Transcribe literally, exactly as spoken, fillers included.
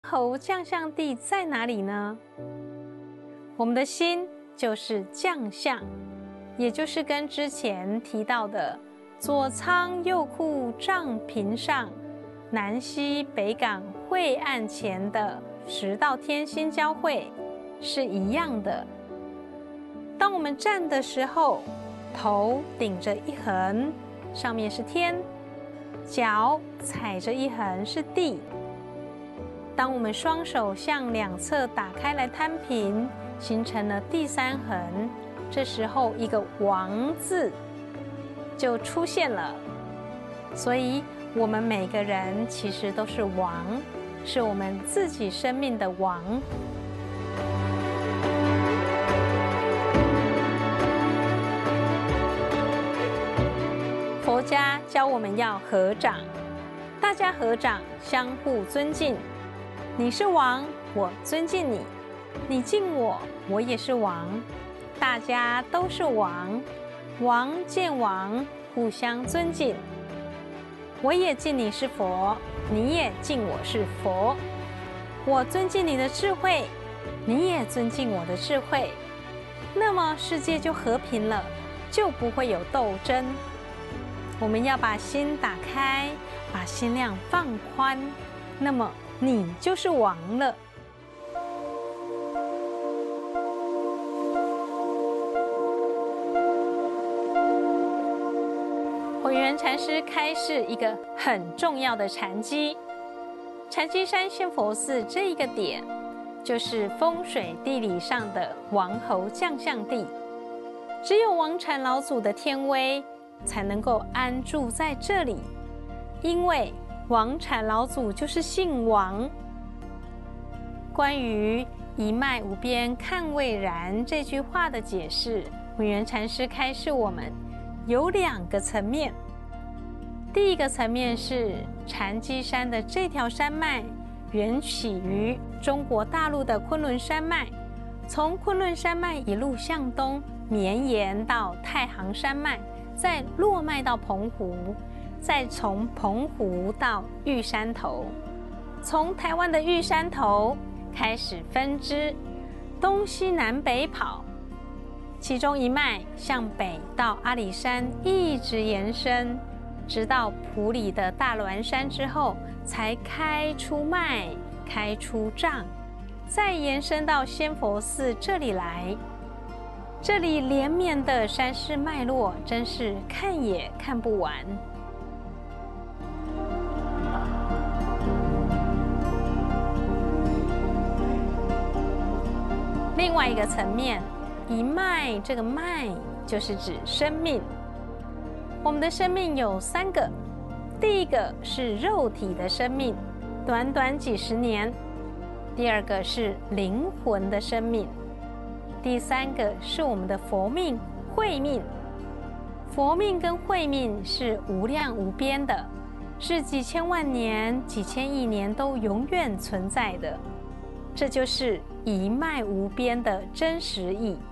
侯将相地在哪里呢？我们的心就是将相，也就是跟之前提到的左仓右库帐屏上，南西北港晦暗前的十道天星交汇是一样的。当我们站的时候，头顶着一横，上面是天；脚踩着一横是地。当我们双手向两侧打开来摊平，形成了第三横，这时候一个王字就出现了。所以我们每个人其实都是王，是我们自己生命的王。佛家教我们要合掌，大家合掌，相互尊敬。你是王，我尊敬你；你敬我，我也是王。大家都是王，王见王，互相尊敬。我也敬你是佛，你也敬我是佛。我尊敬你的智慧，你也尊敬我的智慧。那么世界就和平了，就不会有斗争。我们要把心打开，把心量放宽，那么你就是王了。慧圆禅师开示一个很重要的禅机，禅机山仙佛寺这一个点，就是风水地理上的王侯将相地，只有王禅老祖的天威才能够安住在这里，因为王禅老祖就是姓王。关于一脉无边看未然这句话的解释，慧圆禅师开示我们有两个层面。第一个层面是禅机山的这条山脉缘起于中国大陆的昆仑山脉，从昆仑山脉一路向东绵延到太行山脉，再落脉到澎湖，再从澎湖到玉山头，从台湾的玉山头开始分支，东西南北跑，其中一脉向北到阿里山一直延伸，直到埔里的大峦山之后才开出脉，开出丈，再延伸到仙佛寺这里来。这里连绵的山势脉络真是看也看不完。另外一个层面，一脉，这个脉就是指生命。我们的生命有三个，第一个是肉体的生命，短短几十年；第二个是灵魂的生命；第三个是我们的佛命、慧命。佛命跟慧命是无量无边的，是几千万年、几千亿年都永远存在的。这就是一脉无边的真实意。